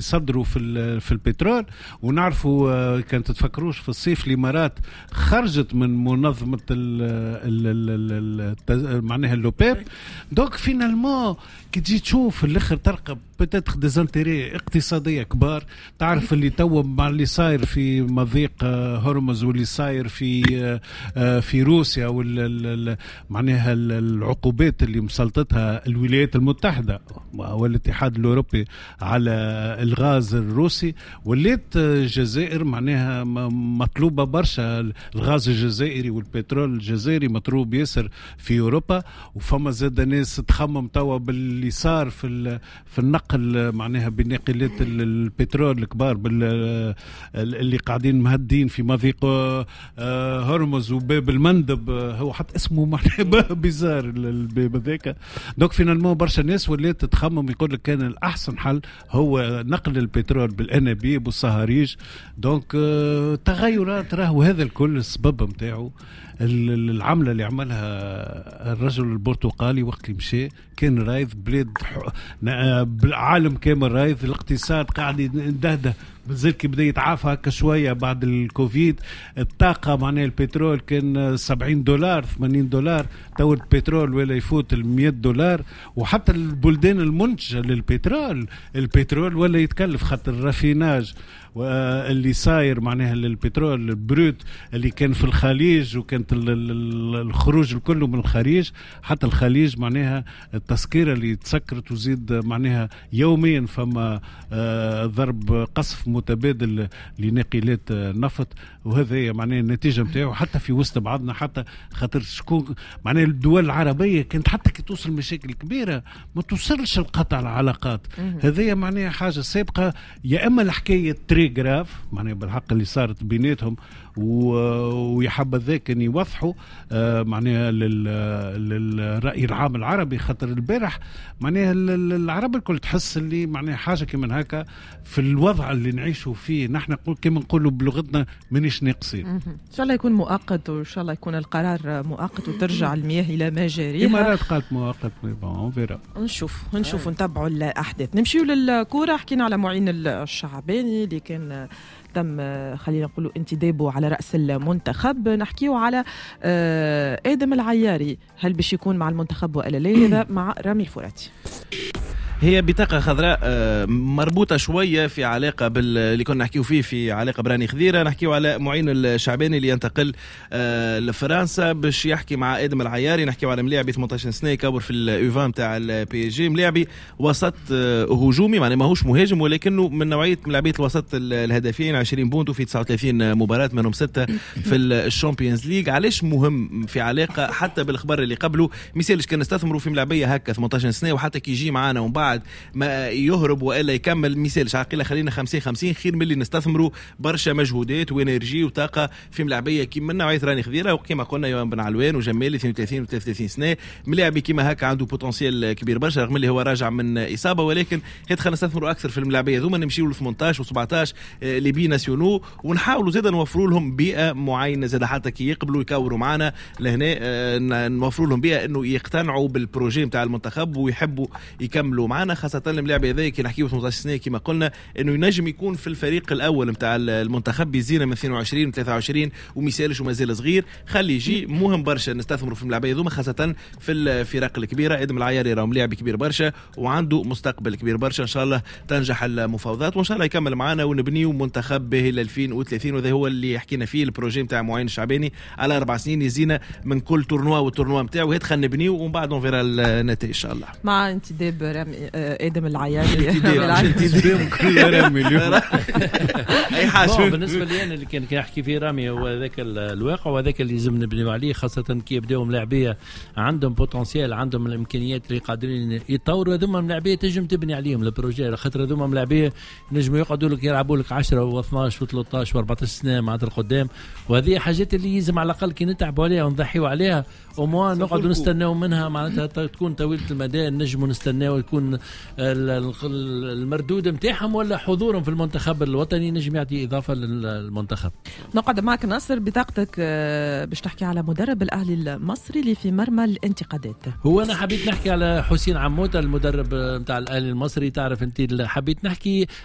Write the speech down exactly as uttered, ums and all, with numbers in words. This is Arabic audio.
يصدروا في في البترول. ونعرفوا كانت تفكروش في الصيف الإمارات خرجت من منظمة ال ال ال معناها اللوبيب. دوك فينالمون كي تجي تشوف في الاخر تلقى بتاتخ ديزانتيري اقتصاديه كبار. تعرف اللي تو مع اللي صاير في مضيق هرمز واللي صاير في في روسيا وال معناها العقوبات اللي مسلطتها الولايات المتحده والاتحاد الاوروبي على الغاز الروسي، ولات الجزائر معناها مطلوبه برشا. الغاز الجزائري والبترول الجزائري مطلوب ياسر في اوروبا. وفما زاد ناس تخمم توا باللي صار في في النقل معناها بناقلات البترول الكبار اللي قاعدين مهدين في مضيق هرمز وباب المندب. هو حتى اسمه معناها بيزار الباب هذاك. دوك فينالمون برشا ناس ولات تخمم يقول لك كان الأحسن حل هو نقل البترول بالأنابيب والصهاريج. دونك تغيرات راهو هذا الكل السبب متاعه العملة اللي عملها الرجل البرتقالي وقت اللي مشي. كان رايض بلاد عالم كامل رايض، الاقتصاد قاعد يندهده بزلك بدا يتعافى هكا شوية بعد الكوفيد. الطاقة معناها البترول كان سبعين دولار ثمانين دولار، تو البترول ولا يفوت المية دولار. وحتى البلدان المنتجة للبترول البترول ولا يتكلف خاطر الرافيناج اللي صاير معناها للبترول البروت اللي كان في الخليج وكانت الخروج الكله من الخليج. حتى الخليج معناها التسكيرة اللي تسكرت وزيد معناها يوميا فما ضرب قصف متبادل لناقلات نفط. وهذا معناها النتيجة متاعه حتى في وسط بعضنا، حتى خاطر شكون معناها الدول العربية كانت حتى كي توصل مشاكل كبيرة ما توصلش القطع العلاقات. هذا معناها حاجة سابقة. يا إما الحكاية تريغراف معناها بالحق اللي صارت بيناتهم ويحب ذاك ان يوضحوا معناها للرأي العام العربي. خاطر البارح معناها العرب الكل تحس اللي معناها حاجة كمان هكا في الوضع اللي نعيشوا فيه نحن نقول كما نقولوا بلغتنا منيش ناقصين. ان شاء الله يكون مؤقت وان شاء الله يكون القرار مؤقت وترجع المياه الى مجاريها. الامارات قالت مؤقت بون فيرا. نشوف نشوف نتبعوا الاحداث. نمشيو للكوره. حكينا على معين الشعباني اللي كان تم خلينا نقولوا انتدابه على رأس المنتخب. نحكيه على آدم العياري، هل باش يكون مع المنتخب ولا لا؟ هذا مع رامي الفراتي. هي بطاقة خضراء مربوطة شوية في علاقة باللي كنا نحكيه فيه في علاقة براني خضيرة. نحكيه على معين الشعباني اللي ينتقل لفرنسا باش يحكي مع آدم العياري. نحكيه على ملاعبي ثمانية عشر سنة يكبر في الأوفام تاع البي جي، ملاعبي وسط هجومي يعني ماهوش مهاجم ولكنه من نوعية ملاعبية الوسط الهدافين. عشرين بونتو في تسعة وثلاثين مباراة منهم ستة في الشامبيونز ليج. علاش مهم في علاقة حتى بالخبر اللي قبله؟ مثالش كان نستثمروا في ملاعبية هكا ثمانية عشر سنة وحتى كي يجي معانا ومن بعد ما يهرب والا يكمل مثال عقيله خلينا خمسين خمسين خير من اللي نستثمروا برشا مجهودات وانرجي وطاقه في ملاعبيه كيما نوعيه راني خضيره. وكما قلنا يوم بن علوان وجمالي اثنين وثلاثين و ثلاثة وثلاثين سنه، ملاعبي كيما هكا عنده بوتنسيال كبير برشا رغم اللي هو راجع من اصابه. ولكن هات خلينا نستثمروا اكثر في الملاعبيه ذوما، نمشيو ل ثمانية عشر و17 لي بي ناسيونو ونحاولوا زيد نوفروا لهم بيئه معينه زيد حتى كي يقبلوا يكوروا معنا لهنا نوفروا لهم بيئه انه يقتنعوا بالبروجي نتاع المنتخب ويحبوا يكملوا معنا. خاصه الملاعب هذا كي نحكيو ثمانية عشر سنه كما قلنا انه ينجم يكون في الفريق الاول نتاع المنتخب بيزينا من اثنين وعشرين و ثلاثة وعشرين ومثالش ومازال صغير. خلي يجي مهم برشا نستثمروا في الملاعب هذوما خاصه في الفرق الكبيره. ادم العياري راه ملاعب كبير برشا وعنده مستقبل كبير برشا. ان شاء الله تنجح المفاوضات وان شاء الله يكمل معنا ونبنيو منتخب باهي ل ألفين وثلاثين. وهذا هو اللي حكينا فيه البروجي نتاع معين الشعباني على اربع سنين يزينا من كل تورنوا والتورنوا نتاعو. هات خلينا نبنيو ومن بعد نفير النتائج ان شاء الله. مع انتداب ادم العياري اي حاجه بالنسبه لي انا اللي كان يحكي فيه رامي هو ذاك الواقع وذاك اللي لازم نبنيو عليه. خاصه كي يبداو ملاعبيه عندهم بوتنسيال عندهم الامكانيات اللي قادرين يتطوروا. هذوما ملاعبيه تنجم تبني عليهم البروجي خاطر هذوما ملاعبيه نجموا يقعدوا لك يلعبوا لك عشرة و12 و13 و14 سنه معناتها القدام. وهذه حاجات اللي يلزم على الاقل كي نتعبوا عليها ونضحيوا عليها وما نقعدوا نستناو منها معناتها تكون طويله المدى. نجموا نستناو يكون المردود نتاعهم ولا حضورهم في المنتخب الوطني نجم يعطي اضافه للمنتخب. نقعد معك ناصر بطاقتك باش تحكي على مدرب الاهلي المصري اللي في مرمى الانتقادات. هو انا حبيت نحكي على حسين عموته المدرب نتاع الاهلي المصري. تعرف انت حبيت نحكي